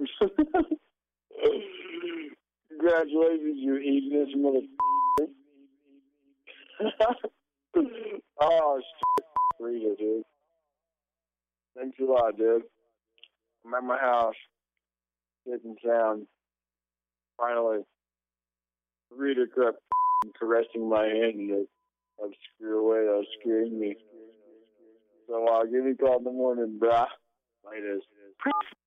Congratulations, you ignorant motherfucker. Oh, shit. Rita, dude. Thanks a lot, dude. I'm at my house, sitting down. Finally, Rita kept caressing my hand and obscure way that was scaring me. So, give me a call in the morning, brah. Latest.